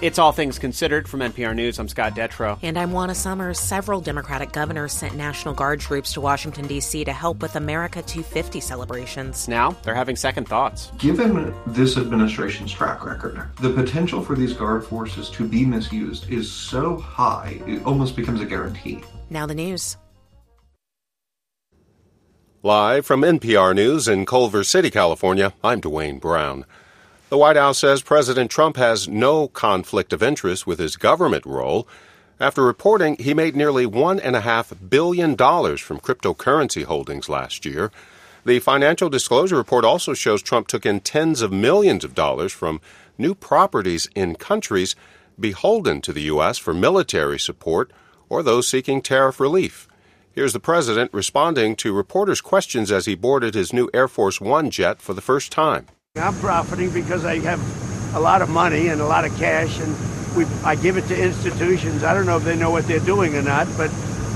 It's All Things Considered from NPR News. I'm Scott Detrow. And I'm Juana Summers. Several Democratic governors sent National Guard troops to Washington, D.C. to help with America 250 celebrations. Now they're having second thoughts. Given this administration's track record, the potential for these Guard forces to be misused is so high, it almost becomes a guarantee. Now the news. Live from NPR News in Culver City, California, I'm Dwayne Brown. The White House says President Trump has no conflict of interest with his government role after reporting he made nearly $1.5 billion from cryptocurrency holdings last year. The financial disclosure report also shows Trump took in tens of millions of dollars from new properties in countries beholden to the U.S. for military support or those seeking tariff relief. Here's the president responding to reporters' questions as he boarded his new Air Force One jet for the first time. I'm profiting because I have a lot of money and a lot of cash, and I give it to institutions. I don't know if they know what they're doing or not, but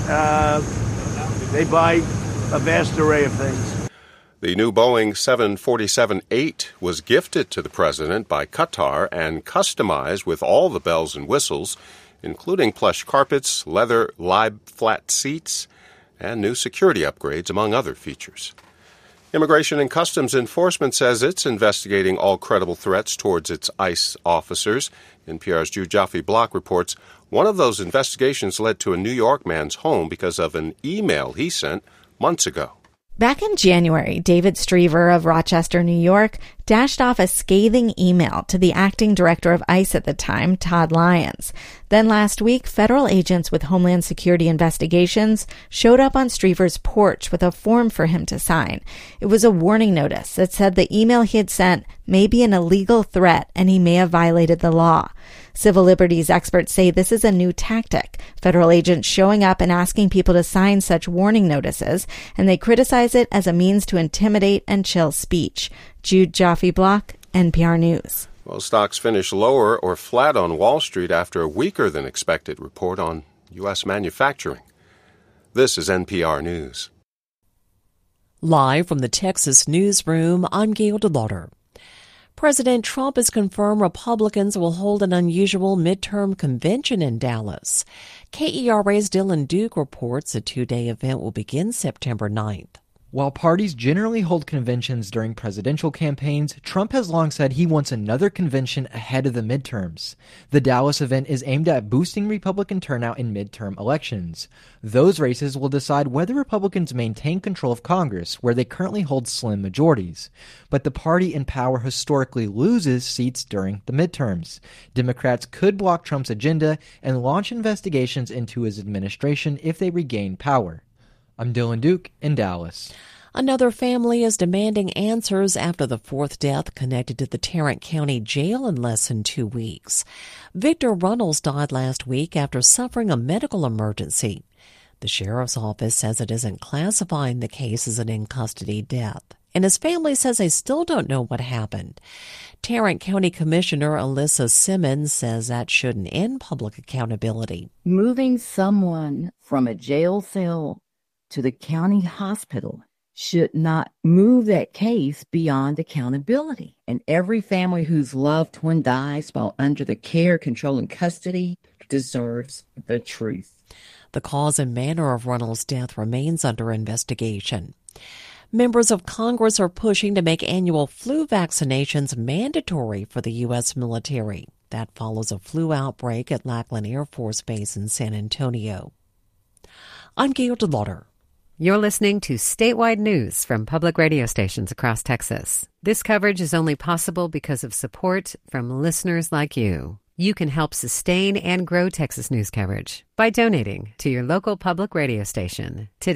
they buy a vast array of things. The new Boeing 747-8 was gifted to the president by Qatar and customized with all the bells and whistles, including plush carpets, leather lie-flat seats, and new security upgrades, among other features. Immigration and Customs Enforcement says it's investigating all credible threats towards its ICE officers. NPR's Jude Joffe-Block reports one of those investigations led to a New York man's home because of an email he sent months ago. Back in January, David Striever of Rochester, New York, dashed off a scathing email to the acting director of ICE at the time, Todd Lyons. Then last week, federal agents with Homeland Security investigations showed up on Striever's porch with a form for him to sign. It was a warning notice that said the email he had sent may be an illegal threat and he may have violated the law. Civil liberties experts say this is a new tactic, federal agents showing up and asking people to sign such warning notices, and they criticize it as a means to intimidate and chill speech. Jude Joffe-Block, NPR News. Well, stocks finished lower or flat on Wall Street after a weaker than expected report on U.S. manufacturing. This is NPR News. Live from the Texas newsroom, I'm Gail DeLauder. President Trump has confirmed Republicans will hold an unusual midterm convention in Dallas. KERA's Dylan Duke reports a two-day event will begin September 9th. While parties generally hold conventions during presidential campaigns, Trump has long said he wants another convention ahead of the midterms. The Dallas event is aimed at boosting Republican turnout in midterm elections. Those races will decide whether Republicans maintain control of Congress, where they currently hold slim majorities. But the party in power historically loses seats during the midterms. Democrats could block Trump's agenda and launch investigations into his administration if they regain power. I'm Dylan Duke in Dallas. Another family is demanding answers after the fourth death connected to the Tarrant County Jail in less than 2 weeks. Victor Runnels died last week after suffering a medical emergency. The sheriff's office says it isn't classifying the case as an in-custody death, and his family says they still don't know what happened. Tarrant County Commissioner Alyssa Simmons says that shouldn't end public accountability. Moving someone from a jail cell to the county hospital should not move that case beyond accountability. And every family whose loved one dies while under the care, control, and custody deserves the truth. The cause and manner of Runnels' death remains under investigation. Members of Congress are pushing to make annual flu vaccinations mandatory for the U.S. military. That follows a flu outbreak at Lackland Air Force Base in San Antonio. I'm Gail DeLauder. You're listening to statewide news from public radio stations across Texas. This coverage is only possible because of support from listeners like you. You can help sustain and grow Texas news coverage by donating to your local public radio station today.